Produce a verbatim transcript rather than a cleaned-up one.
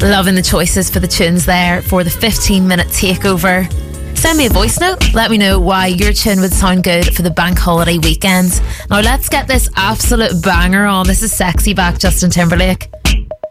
Loving the choices for the tunes there for the fifteen minute takeover. Send me a voice note. Let me know why your tune would sound good for the bank holiday weekend. Now let's get this absolute banger on. This is Sexy Back, Justin Timberlake.